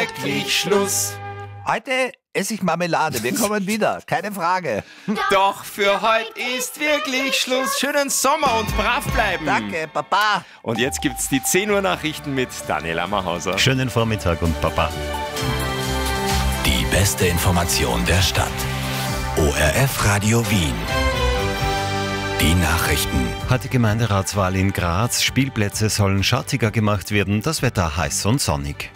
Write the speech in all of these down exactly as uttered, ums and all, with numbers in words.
wirklich Schluss. Heute esse ich Marmelade, wir kommen wieder, keine Frage. Doch für heute ist wirklich Schluss. Schönen Sommer und brav bleiben. Danke, Papa. Und jetzt gibt's die zehn Uhr Nachrichten mit Daniel Ammerhauser. Schönen Vormittag und Papa. Die beste Information der Stadt. O R F Radio Wien. Die Nachrichten. Heute Gemeinderatswahl in Graz. Spielplätze sollen schattiger gemacht werden. Das Wetter heiß und sonnig.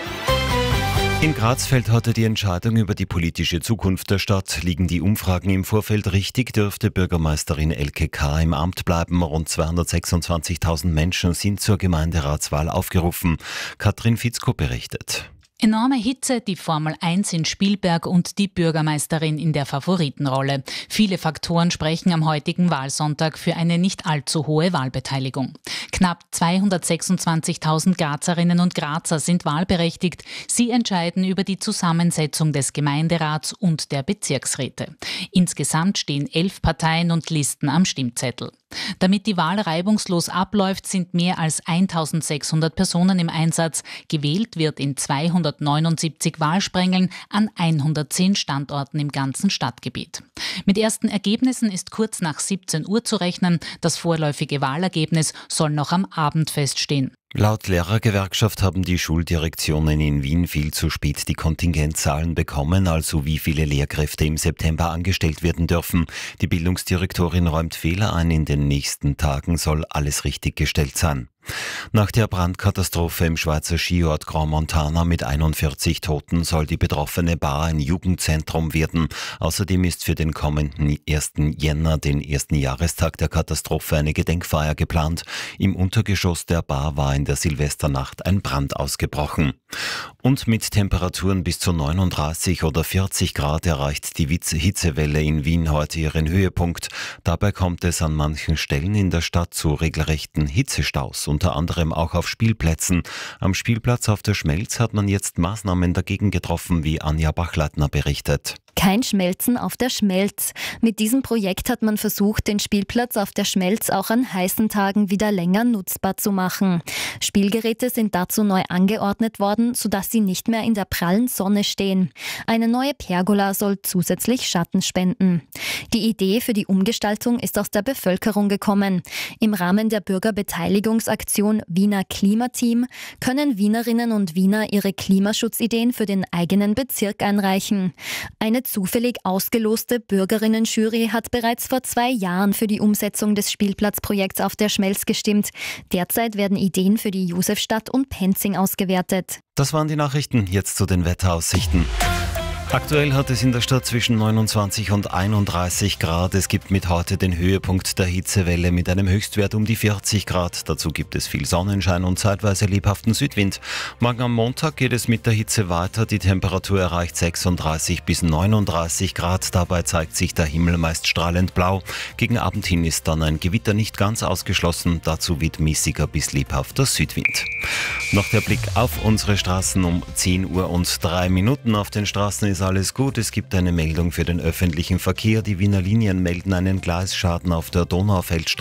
In Graz fällt heute die Entscheidung über die politische Zukunft der Stadt. Liegen die Umfragen im Vorfeld richtig, dürfte Bürgermeisterin Elke K. im Amt bleiben. Rund zweihundertsechsundzwanzigtausend Menschen sind zur Gemeinderatswahl aufgerufen. Katrin Fitzko berichtet. Enorme Hitze, die Formel eins in Spielberg und die Bürgermeisterin in der Favoritenrolle. Viele Faktoren sprechen am heutigen Wahlsonntag für eine nicht allzu hohe Wahlbeteiligung. Knapp zweihundertsechsundzwanzigtausend Grazerinnen und Grazer sind wahlberechtigt. Sie entscheiden über die Zusammensetzung des Gemeinderats und der Bezirksräte. Insgesamt stehen elf Parteien und Listen am Stimmzettel. Damit die Wahl reibungslos abläuft, sind mehr als eintausendsechshundert Personen im Einsatz. Gewählt wird in zweihundertneunundsiebzig Wahlsprengeln an hundertzehn Standorten im ganzen Stadtgebiet. Mit ersten Ergebnissen ist kurz nach siebzehn Uhr zu rechnen. Das vorläufige Wahlergebnis soll noch am Abend feststehen. Laut Lehrergewerkschaft haben die Schuldirektionen in Wien viel zu spät die Kontingentzahlen bekommen, also wie viele Lehrkräfte im September angestellt werden dürfen. Die Bildungsdirektorin räumt Fehler ein, in den nächsten Tagen soll alles richtig gestellt sein. Nach der Brandkatastrophe im Schweizer Skiort Grand Montana mit einundvierzig Toten soll die betroffene Bar ein Jugendzentrum werden. Außerdem ist für den kommenden ersten Jänner, den ersten Jahrestag der Katastrophe, eine Gedenkfeier geplant. Im Untergeschoss der Bar war in der Silvesternacht ein Brand ausgebrochen. Und mit Temperaturen bis zu neununddreißig oder vierzig Grad erreicht die Hitzewelle in Wien heute ihren Höhepunkt. Dabei kommt es an manchen Stellen in der Stadt zu regelrechten Hitzestaus, unter anderem auch auf Spielplätzen. Am Spielplatz auf der Schmelz hat man jetzt Maßnahmen dagegen getroffen, wie Anja Bachleitner berichtet. Kein Schmelzen auf der Schmelz. Mit diesem Projekt hat man versucht, den Spielplatz auf der Schmelz auch an heißen Tagen wieder länger nutzbar zu machen. Spielgeräte sind dazu neu angeordnet worden, sodass sie nicht mehr in der prallen Sonne stehen. Eine neue Pergola soll zusätzlich Schatten spenden. Die Idee für die Umgestaltung ist aus der Bevölkerung gekommen. Im Rahmen der Bürgerbeteiligungsaktion Wiener Klimateam können Wienerinnen und Wiener ihre Klimaschutzideen für den eigenen Bezirk einreichen. Eine zufällig ausgeloste Bürgerinnen-Jury hat bereits vor zwei Jahren für die Umsetzung des Spielplatzprojekts auf der Schmelz gestimmt. Derzeit werden Ideen für die Josefstadt und Penzing ausgewertet. Das waren die Nachrichten, jetzt zu den Wetteraussichten. Aktuell hat es in der Stadt zwischen neunundzwanzig und einunddreißig Grad. Es gibt mit heute den Höhepunkt der Hitzewelle mit einem Höchstwert um die vierzig Grad. Dazu gibt es viel Sonnenschein und zeitweise lebhaften Südwind. Morgen am Montag geht es mit der Hitze weiter. Die Temperatur erreicht sechsunddreißig bis neununddreißig Grad. Dabei zeigt sich der Himmel meist strahlend blau. Gegen Abend hin ist dann ein Gewitter nicht ganz ausgeschlossen. Dazu weht mäßiger bis lebhafter Südwind. Noch der Blick auf unsere Straßen um zehn Uhr und drei Minuten. Auf den Straßen ist alles gut. Es gibt eine Meldung für den öffentlichen Verkehr. Die Wiener Linien melden einen Gleisschaden auf der Donaufeldstraße.